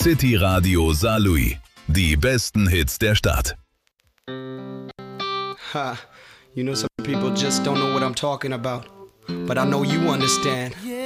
City Radio Saarlouis. Die besten Hits der Stadt. Ha, you know some people just don't know what I'm talking about. But I know you understand.